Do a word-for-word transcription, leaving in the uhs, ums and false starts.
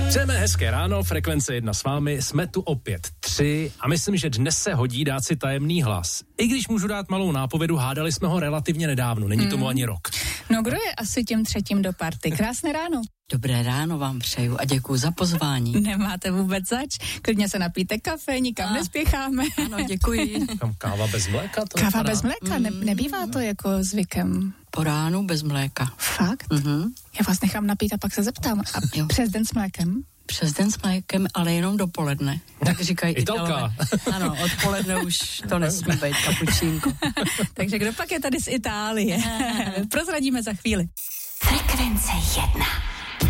Přejeme hezké ráno, Frekvence jedna s vámi, jsme tu opět tři a myslím, že dnes se hodí dát si tajemný hlas. I když můžu dát malou nápovědu, hádali jsme ho relativně nedávno, není tomu ani rok. No kdo je asi tím třetím do party? Krásné ráno. Dobré ráno vám přeju a děkuju za pozvání. Nemáte vůbec zač, klidně se napijte kafe, nikam a. nespěcháme. Ano, děkuji. Tam káva bez mléka? To káva vypadá? bez mléka, ne, nebývá to jako zvykem. Po ránu bez mléka. Fakt? Mhm. Já vás nechám napít a pak se zeptám. A Jo. přes den s mlékem? Přes den s mlékem, ale jenom dopoledne. Tak říkají Italka. Italové. Ano, odpoledne už to nesmí být kapučínko. Takže kdo pak je tady z Itálie? Prozradíme za chvíli. Frekvence jedna.